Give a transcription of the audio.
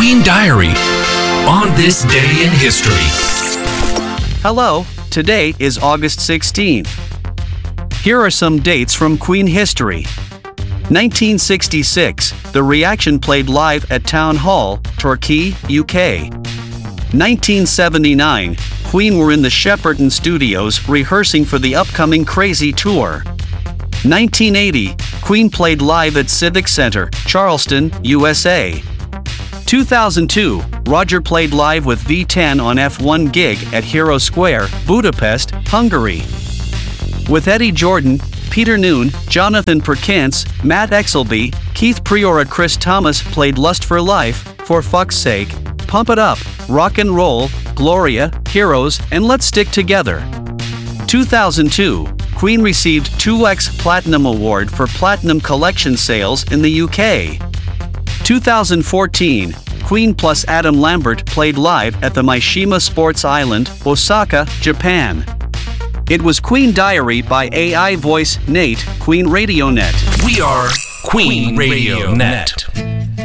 Queen Diary on this day in history. Hello, today is August 16th. Here are some dates from Queen history. 1966, The Reaction played live at Town Hall, Torquay, UK. 1979, Queen were in the Shepperton Studios rehearsing for the upcoming Crazy Tour. 1980, Queen played live at Civic Center, Charleston, USA. 2002, Roger played live with V10 on F1 gig at Hero Square, Budapest, Hungary. With Eddie Jordan, Peter Noone, Jonathan Perkins, Matt Exelby, Keith Priora, Chris Thomas played Lust for Life, For Fuck's Sake, Pump It Up, Rock and Roll, Gloria, Heroes, and Let's Stick Together. 2002, Queen received 2X Platinum Award for Platinum Collection sales in the UK. 2014, Queen plus Adam Lambert played live at the Mishima Sports Island, Osaka, Japan. It was Queen Diary by AI voice Nate, Queen Radio Net. We are Queen Radio Net.